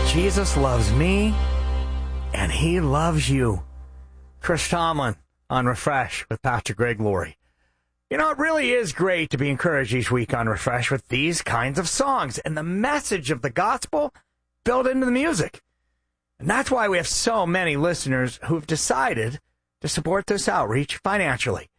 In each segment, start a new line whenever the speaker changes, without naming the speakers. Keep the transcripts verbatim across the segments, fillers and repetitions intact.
Jesus loves me, and he loves you. Chris Tomlin on Refresh with Pastor Greg Laurie. You know, it really is great to be encouraged each week on Refresh with these kinds of songs and the message of the gospel built into the music. And that's why we have so many listeners who've decided to support this outreach financially.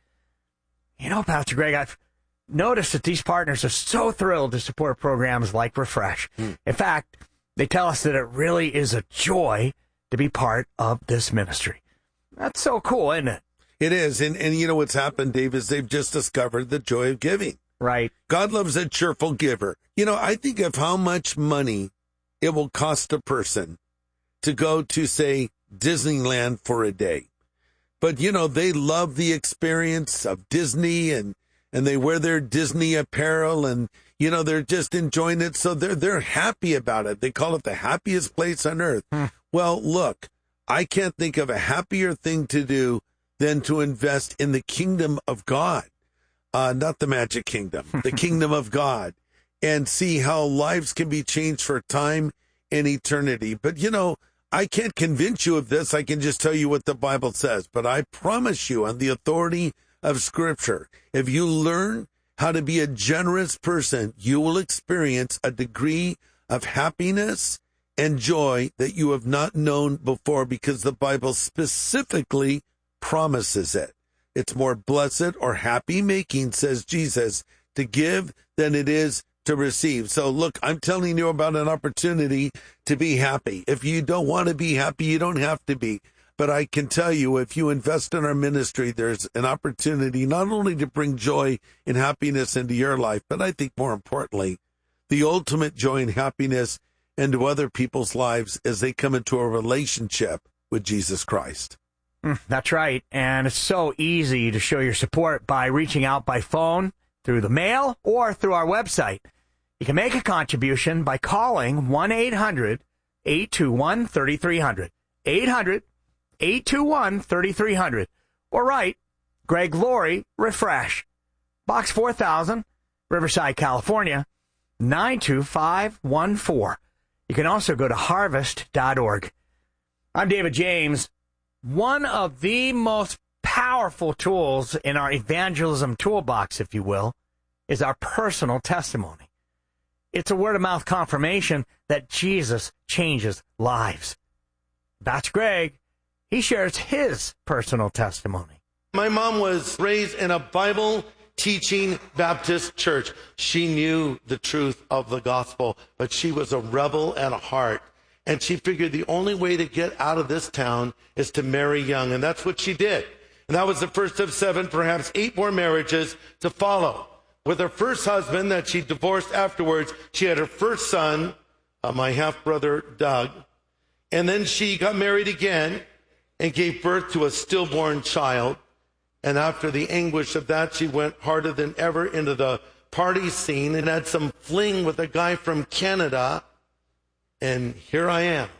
You know, Pastor Greg, I've noticed that these partners are so thrilled to support programs like Refresh. Mm. In fact, they tell us that it really is a joy to be part of this ministry. That's so cool, isn't it?
It is. And, and you know what's happened, Dave, is they've just discovered the joy of giving.
Right.
God loves a cheerful giver. You know, I think of how much money it will cost a person to go to, say, Disneyland for a day. But, you know, they love the experience of Disney, and, and they wear their Disney apparel, and, you know, they're just enjoying it. So they're, they're happy about it. They call it the happiest place on earth. Hmm. Well, look, I can't think of a happier thing to do than to invest in the kingdom of God, uh, not the magic kingdom, the kingdom of God, and see how lives can be changed for time and eternity. But, you know, I can't convince you of this. I can just tell you what the Bible says. But I promise you, on the authority of Scripture, if you learn how to be a generous person, you will experience a degree of happiness and joy that you have not known before, because the Bible specifically promises it. It's more blessed or happy making, says Jesus, to give than it is to receive. So look, I'm telling you about an opportunity to be happy. If you don't want to be happy, you don't have to be. But I can tell you, if you invest in our ministry, there's an opportunity not only to bring joy and happiness into your life, but I think more importantly, the ultimate joy and happiness into other people's lives as they come into a relationship with Jesus Christ.
That's right. And it's so easy to show your support by reaching out by phone, through the mail, or through our website. You can make a contribution by calling one eight hundred eight two one three three zero zero, eight hundred eight two one three three zero zero, or write Greg Laurie, Refresh, Box four thousand, Riverside, California, nine two five one four. You can also go to harvest dot org. I'm David James. One of the most powerful tools in our evangelism toolbox, if you will, is our personal testimony. It's a word-of-mouth confirmation that Jesus changes lives. That's Greg. He shares his personal testimony.
My mom was raised in a Bible-teaching Baptist church. She knew the truth of the gospel, but she was a rebel at heart. And she figured the only way to get out of this town is to marry young. And that's what she did. And that was the first of seven, perhaps eight more marriages to follow. With her first husband that she divorced afterwards, she had her first son, uh, my half-brother, Doug. And then she got married again and gave birth to a stillborn child. And after the anguish of that, she went harder than ever into the party scene and had some fling with a guy from Canada. And here I am.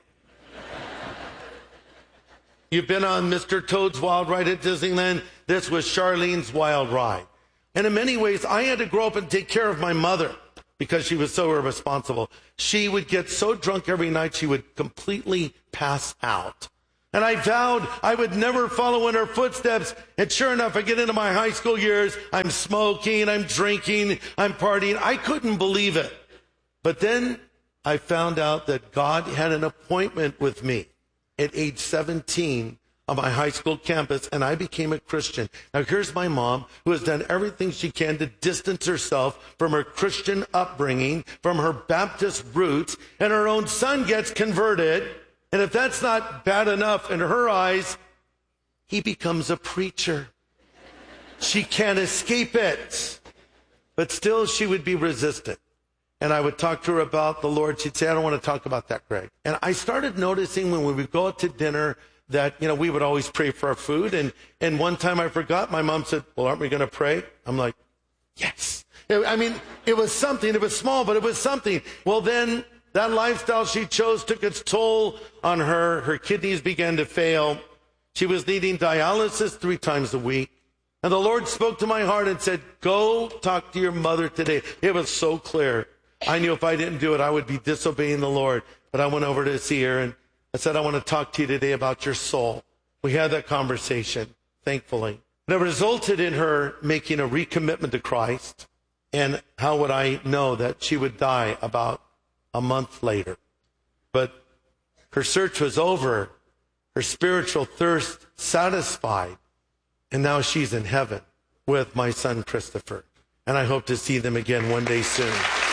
You've been on Mister Toad's Wild Ride at Disneyland. This was Charlene's Wild Ride. And in many ways, I had to grow up and take care of my mother because she was so irresponsible. She would get so drunk every night, she would completely pass out. And I vowed I would never follow in her footsteps. And sure enough, I get into my high school years. I'm smoking, I'm drinking, I'm partying. I couldn't believe it. But then I found out that God had an appointment with me at age seventeen on my high school campus, and I became a Christian. Now, here's my mom, who has done everything she can to distance herself from her Christian upbringing, from her Baptist roots, and her own son gets converted. And if that's not bad enough in her eyes, he becomes a preacher. She can't escape it. But still, she would be resistant. And I would talk to her about the Lord. She'd say, I don't want to talk about that, Greg. And I started noticing when we would go out to dinner that, you know, we would always pray for our food. And, and one time I forgot, my mom said, well, aren't we going to pray? I'm like, yes. I mean, it was something. It was small, but it was something. Well, then that lifestyle she chose took its toll on her. Her kidneys began to fail. She was needing dialysis three times a week. And the Lord spoke to my heart and said, go talk to your mother today. It was so clear. I knew if I didn't do it, I would be disobeying the Lord. But I went over to see her and I said, I want to talk to you today about your soul. We had that conversation, thankfully. And it resulted in her making a recommitment to Christ. And how would I know that she would die about a month later? But her search was over, her spiritual thirst satisfied, and now she's in heaven with my son Christopher. And I hope to see them again one day soon.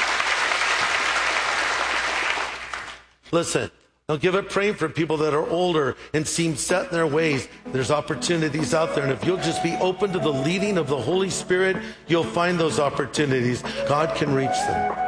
Listen, I'll give it praying for people that are older and seem set in their ways. There's opportunities out there, and if you'll just be open to the leading of the Holy Spirit, you'll find those opportunities. God can reach them.